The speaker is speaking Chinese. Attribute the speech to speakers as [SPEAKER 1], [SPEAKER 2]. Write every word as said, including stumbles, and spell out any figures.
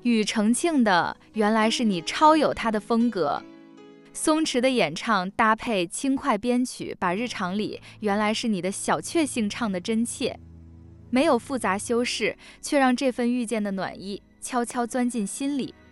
[SPEAKER 1] 庾澄庆的原来是你超有他的风格，松弛的演唱搭配轻快编曲，把日常里原来是你的小确幸唱得真切，没有复杂修饰，却让这份遇见的暖意悄悄钻进心里。